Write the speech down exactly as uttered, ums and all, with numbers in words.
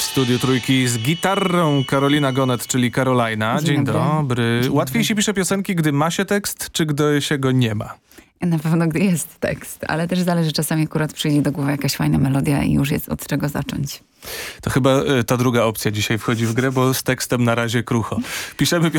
studiu Trójki z gitarą Karolina Gonet, czyli Karolina. Dzień, Dzień dobry. dobry. Dzień Łatwiej dobry. się pisze piosenki, gdy ma się tekst, czy gdy się go nie ma? Na pewno, gdy jest tekst, ale też zależy, czasami akurat przyjdzie do głowy jakaś fajna melodia i już jest od czego zacząć. To chyba ta druga opcja dzisiaj wchodzi w grę, bo z tekstem na razie krucho. Piszemy